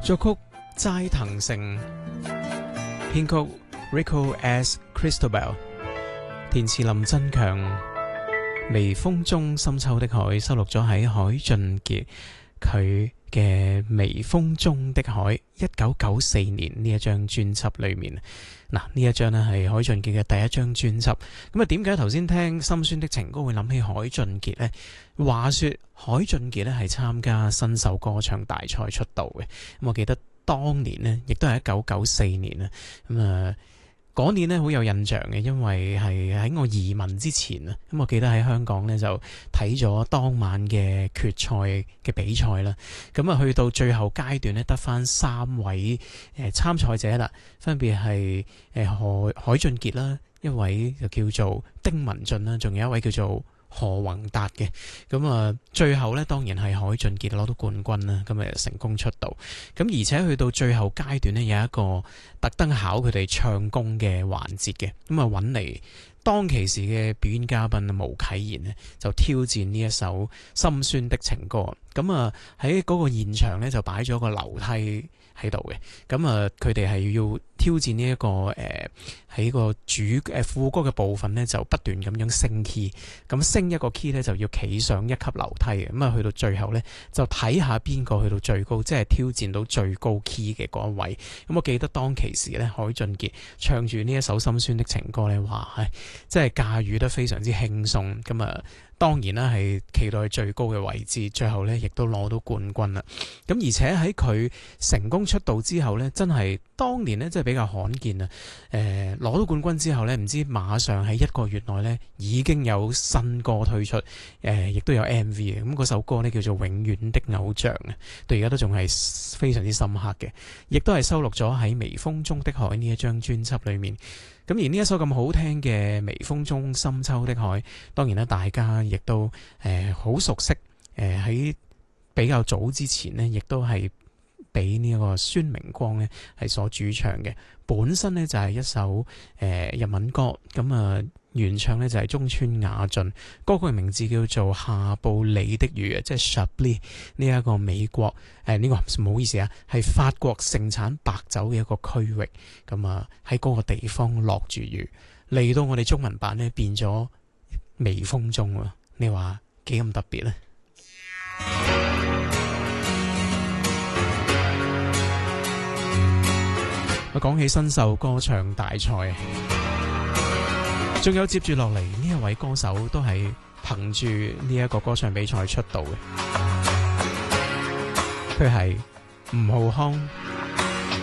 作曲齋藤誠，編曲 Rico S. Cristobal， 填詞林振強。微風中深秋的海收錄咗喺海俊傑佢嘅《微風中的海》1994年呢一張專輯裏面。嗱，呢一張呢係海俊傑嘅第一張專輯。咁啊，點解頭先聽心酸的情歌會諗起海俊傑呢？話說海俊傑呢係參加新秀歌唱大賽出道嘅。咁我記得當年呢亦都係1994年啊。咁啊，嗰年呢好有印象嘅，因為係喺我移民之前啊。咁我記得喺香港呢就睇咗當晚嘅決賽嘅比賽啦。咁啊，去到最後階段呢，得返3位參賽者啦，分別係海俊傑啦，一位就叫做丁文俊啦，仲有一位叫做何宏達嘅。咁啊，最後呢當然係海俊傑攞到冠軍啦，咁啊成功出道。咁而且去到最後階段呢，有一個特登考佢哋唱功嘅環節嘅，咁啊揾嚟當其時嘅表演嘉賓毛啟賢呢，就挑戰呢一首心酸的情歌。咁啊喺嗰個現場呢，就擺咗個樓梯喺度嘅。咁啊佢哋係要挑戰呢一個喺個副歌嘅部分呢，就不斷咁樣升 key。咁升一個 key 呢，就要企上一級樓梯嘅。咁啊去到最後呢，就睇下邊個去到最高，即係挑戰到最高 key 嘅嗰一位。咁我記得當其時呢，海俊傑唱住呢一首心酸的情歌呢，哇係即係駕馭得非常之輕鬆。咁啊當然啦，係企到去最高嘅位置，最後呢亦都攞到冠軍啦。咁而且喺佢成功出道之後呢，真係當年呢真係比較罕見啊！攞到冠軍之後呢，唔知馬上喺1個月內呢已經有新歌推出，亦都有 MV 嘅。咁嗰首歌呢叫做《永遠的偶像》啊，到而家都仲係非常之深刻嘅，亦都係收錄咗喺《微風中的海》呢一張專輯裏面。咁而呢一首咁好聽嘅《微風中深秋的海》，當然啦，大家亦都好熟悉。喺比較早之前呢，亦都係俾呢一個孫明光呢係所主唱嘅。本身呢就係一首日文歌，咁啊原唱呢就係中村雅俊，歌曲嘅名字叫做《夏布里的雨》啊，即係 Chablis 呢一個美國呢個唔好意思啊，係法國盛產白酒嘅一個區域。咁啊喺嗰個地方落住雨，嚟到我哋中文版呢變咗微風中啊，你話幾咁特別呢？我講起新秀歌唱大賽，仲有接住落嚟呢一位歌手都係憑住呢一個歌唱比賽出道嘅，佢係吳浩康。